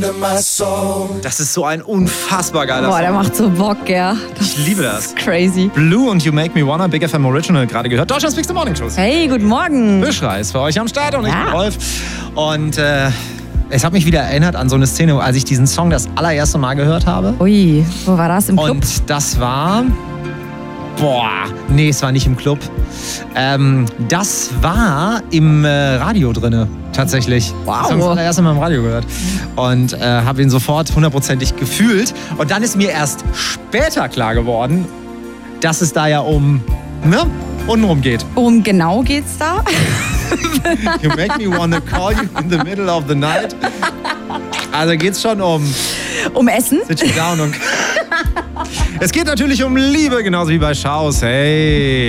Das ist so ein unfassbar geiler Song. Der macht so Bock, ja. Ich liebe das. Crazy. Blue und You Make Me Wanna, Big FM Original gerade gehört. Deutschlands Big Morning Shows. Hey, guten Morgen. Büschrei ist für euch am Start und ich bin Rolf. Und es hat mich wieder erinnert an so eine Szene, als ich diesen Song das allererste Mal gehört habe. Ui, wo war das? Im Club? Und das war... es war nicht im Club. Das war im Radio drinne, tatsächlich. Wow. Das haben wir das allererste Mal im Radio gehört. Und habe ihn sofort hundertprozentig gefühlt. Und dann ist mir erst später klar geworden, dass es da ja untenrum geht. Worum genau geht's da? You make me wanna call you in the middle of the night. Also geht's schon um Essen? Sit you down und es geht natürlich um Liebe, genauso wie bei Schaus. Hey.